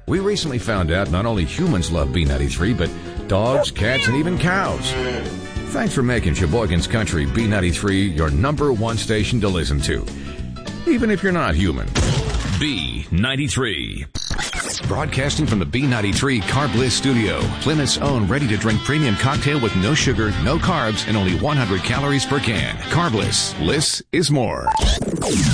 We recently found out not only humans love B93, but dogs, cats, and even cows. Thanks for making Sheboygan's Country B93 your number one station to listen to, even if you're not human. B93. Broadcasting from the B93 Carb Bliss studio, Plymouth's own ready-to-drink premium cocktail with no sugar, no carbs, and only 100 calories per can. Carb Bliss. Bliss is more.